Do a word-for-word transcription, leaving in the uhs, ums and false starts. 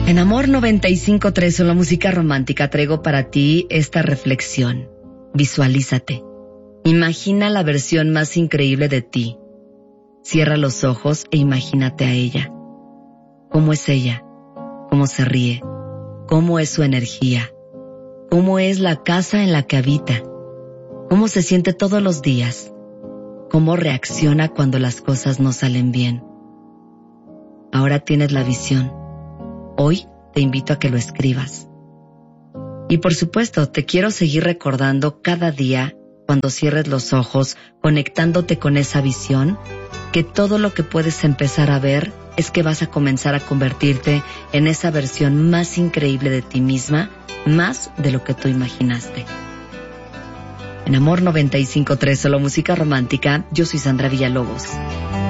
En Amor noventa y cinco punto tres, en la música romántica, traigo para ti esta reflexión. Visualízate. Imagina la versión más increíble de ti. Cierra los ojos e imagínate a ella. ¿Cómo es ella? ¿Cómo se ríe? ¿Cómo es su energía? ¿Cómo es la casa en la que habita? ¿Cómo se siente todos los días? ¿Cómo reacciona cuando las cosas no salen bien? Ahora tienes la visión. Hoy te invito a que lo escribas. Y por supuesto, te quiero seguir recordando cada día, cuando cierres los ojos, conectándote con esa visión, que todo lo que puedes empezar a ver es que vas a comenzar a convertirte en esa versión más increíble de ti misma, más de lo que tú imaginaste. En Amor noventa y cinco punto tres, solo música romántica, yo soy Sandra Villalobos.